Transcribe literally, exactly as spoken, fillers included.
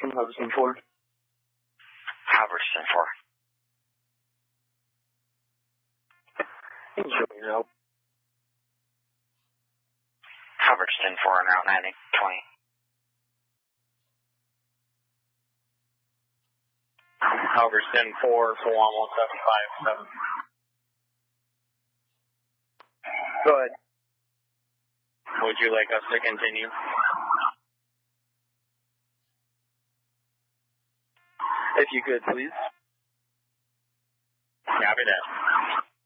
from Hoverson four. Hoverson four. Enjoy your help. Hoverson four on Route ninety, twenty. Hoverson four, full on one seven five seven. Go ahead. Would you like us to continue? If you could, please. Copy that.